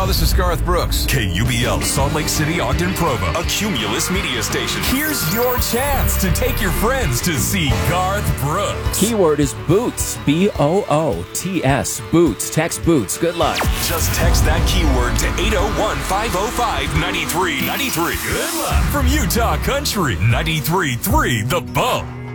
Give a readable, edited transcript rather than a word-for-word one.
this is Garth Brooks. KUBL, Salt Lake City, Ogden, Provo, a Cumulus media station. Here's your chance to take your friends to see Garth Brooks. Keyword is boots, B-O-O-T-S, boots. Text boots. Good luck. Just text that keyword to 801-505-9393. Good luck from Utah Country 93.3 The Bump.